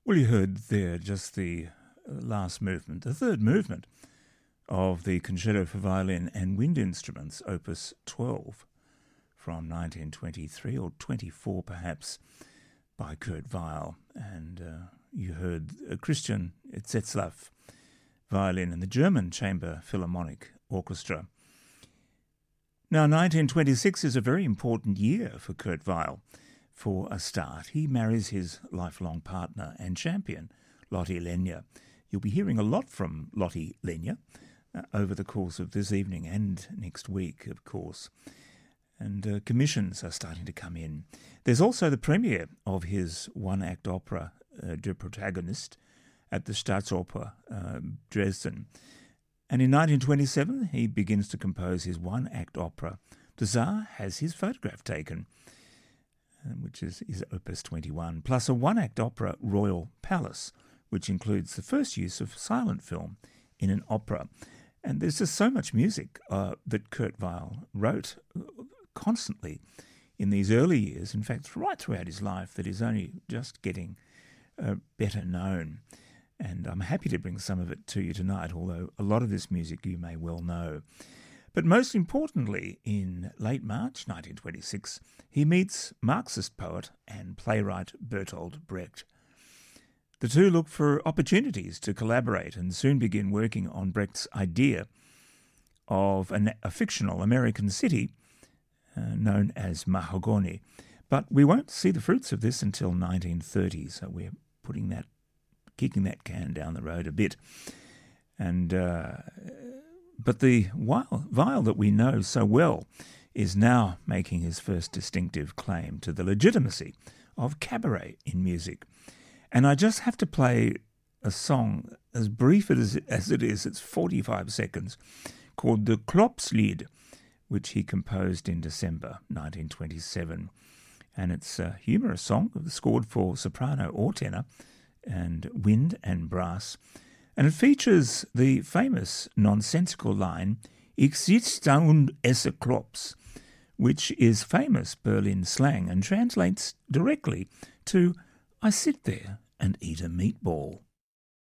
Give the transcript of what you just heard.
Well, you heard there just the last movement, the third movement of the Concerto for Violin and Wind Instruments, Opus 12, from 1923 or 24 perhaps, by Kurt Weill. And you heard Christian Zetzlaff, violin, and the German Chamber Philharmonic Orchestra. Now, 1926 is a very important year for Kurt Weill. For a start, he marries his lifelong partner and champion, Lotte Lenya. You'll be hearing a lot from Lotte Lenya over the course of this evening and next week, of course. And commissions are starting to come in. There's also the premiere of his one-act opera, Der Protagonist, at the Staatsoper Dresden. And in 1927, he begins to compose his one-act opera. The Tsar has his photograph taken, which is Opus 21, plus a one-act opera, Royal Palace, which includes the first use of silent film in an opera. And there's just so much music that Kurt Weill wrote constantly in these early years, in fact, right throughout his life, that is only just getting better known. And I'm happy to bring some of it to you tonight, although a lot of this music you may well know. But most importantly, in late March 1926, he meets Marxist poet and playwright Bertolt Brecht. The two look for opportunities to collaborate and soon begin working on Brecht's idea of a fictional American city known as Mahagoni. But we won't see the fruits of this until 1930, so we're kicking that can down the road a bit. And but the Weill that we know so well is now making his first distinctive claim to the legitimacy of cabaret in music. And I just have to play a song, as brief as it is, it's 45 seconds, called the Klopslied, which he composed in December 1927. And it's a humorous song scored for soprano or tenor, and wind and brass. And it features the famous nonsensical line, Ich sitz da und esse Klops, which is famous Berlin slang and translates directly to I sit there and eat a meatball.